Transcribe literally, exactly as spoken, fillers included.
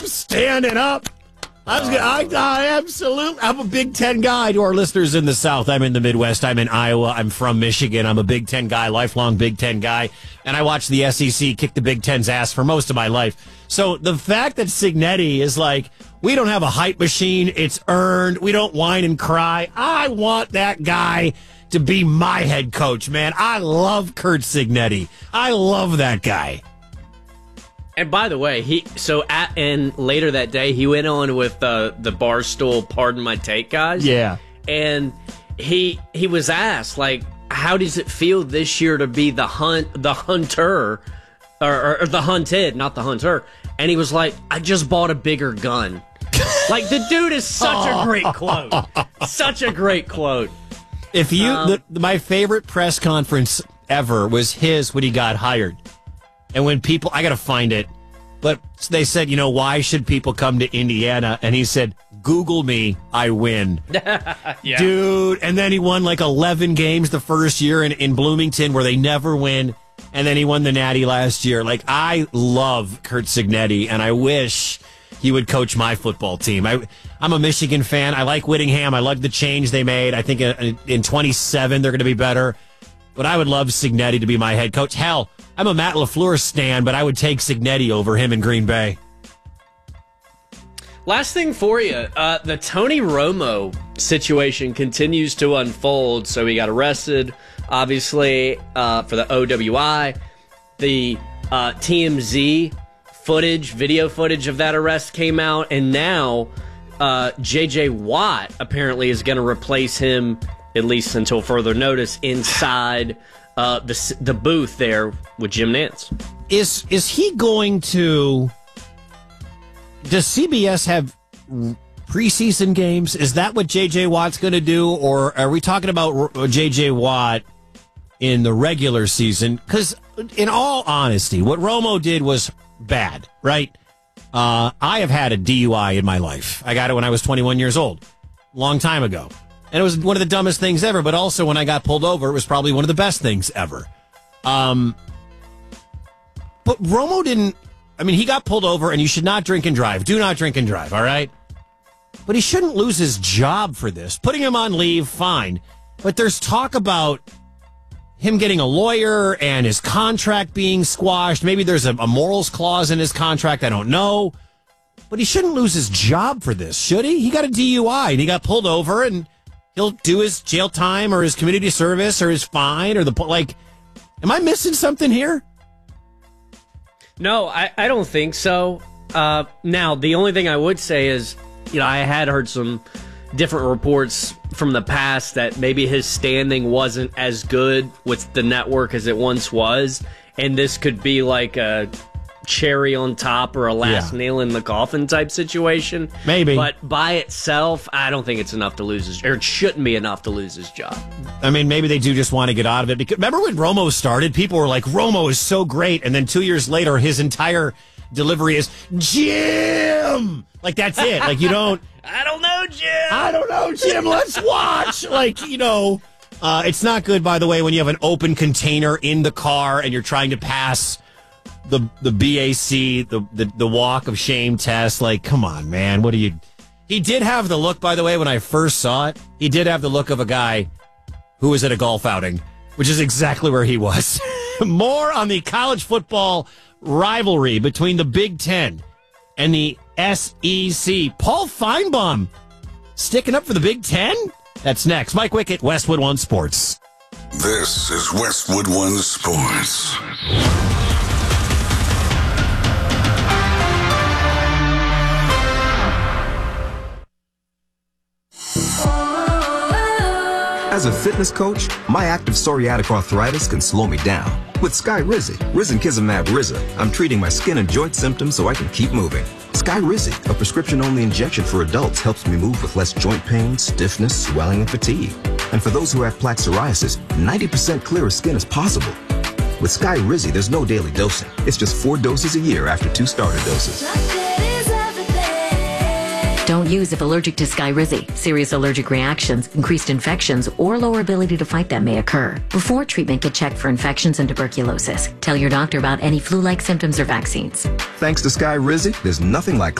I'm standing up. I was gonna, I, I absolutely. I'm a Big Ten guy. To our listeners in the South, I'm in the Midwest. I'm in Iowa. I'm from Michigan. I'm a Big Ten guy, lifelong Big Ten guy, and I watched the S E C kick the Big Ten's ass for most of my life. So the fact that Cignetti is like, we don't have a hype machine. It's earned. We don't whine and cry. I want that guy to be my head coach, man. I love Curt Cignetti. I love that guy. And by the way, he so at and later that day he went on with uh, the Barstool Pardon My Take guys. Yeah, and he he was asked like, how does it feel this year to be the hunt the hunter or, or, or the hunted, not the hunter? And he was like, I just bought a bigger gun. Like the dude is such a great quote, such a great quote. If you, um, the, my favorite press conference ever was his when he got hired. And when people, I got to find it, but they said, you know, why should people come to Indiana? And he said, Google me, I win. Yeah. Dude. And then he won like eleven games the first year in, in Bloomington where they never win. And then he won the Natty last year. Like, I love Curt Cignetti, and I wish he would coach my football team. I, I'm a Michigan fan. I like Whittingham. I like the change they made. I think in, in twenty-seven they're going to be better. But I would love Cignetti to be my head coach. Hell, I'm a Matt LaFleur stan, but I would take Cignetti over him in Green Bay. Last thing for you, uh, the Tony Romo situation continues to unfold. So he got arrested, obviously, uh, for the O W I. The uh, T M Z footage, video footage of that arrest came out, and now uh, J J Watt apparently is going to replace him, at least until further notice, inside uh, the the booth there with Jim Nantz. Is is he going to? Does C B S have preseason games? Is that what J J Watt's going to do, or are we talking about J J Watt in the regular season? Because, in all honesty, what Romo did was bad, right? Uh, I have had a D U I in my life. I got it when I was twenty-one years old, long time ago. And it was one of the dumbest things ever, but also when I got pulled over, it was probably one of the best things ever. Um, but Romo didn't, I mean, he got pulled over, and you should not drink and drive. Do not drink and drive, all right? But he shouldn't lose his job for this. Putting him on leave, fine. But there's talk about him getting a lawyer and his contract being squashed. Maybe there's a, a morals clause in his contract. I don't know. But he shouldn't lose his job for this, should he? He got a D U I, and he got pulled over, and he'll do his jail time or his community service or his fine or the, like, am I missing something here? No, I, I don't think so. Uh, now, the only thing I would say is, you know, I had heard some different reports from the past that maybe his standing wasn't as good with the network as it once was, and this could be like a cherry on top or a last yeah. nail in the coffin type situation. Maybe. But by itself, I don't think it's enough to lose his, or it shouldn't be enough to lose his job. I mean, maybe they do just want to get out of it. Because remember when Romo started, people were like, Romo is so great. And then two years later, his entire delivery is, Jim! Like, that's it. Like, you don't... I don't know, Jim! I don't know, Jim. Let's watch. Like, you know, uh, it's not good, by the way, when you have an open container in the car and you're trying to pass the the B A C, the, the, the walk of shame test. Like, come on, man. What do you... He did have the look, by the way, when I first saw it. He did have the look of a guy who was at a golf outing, which is exactly where he was. More on the college football rivalry between the Big Ten and the S E C. Paul Feinbaum sticking up for the Big Ten? That's next. Mike Wickett, Westwood One Sports. This is Westwood One Sports. As a fitness coach, my active psoriatic arthritis can slow me down. With Skyrizi, Risankizumab Riza, I'm treating my skin and joint symptoms so I can keep moving. Skyrizi, a prescription-only injection for adults, helps me move with less joint pain, stiffness, swelling, and fatigue. And for those who have plaque psoriasis, ninety percent clearer skin is possible. With Skyrizi, there's no daily dosing. It's just four doses a year after two starter doses. Don't use if allergic to Skyrizi. Serious allergic reactions, increased infections, or lower ability to fight them may occur. Before treatment, get checked for infections and tuberculosis. Tell your doctor about any flu-like symptoms or vaccines. Thanks to Skyrizi, there's nothing like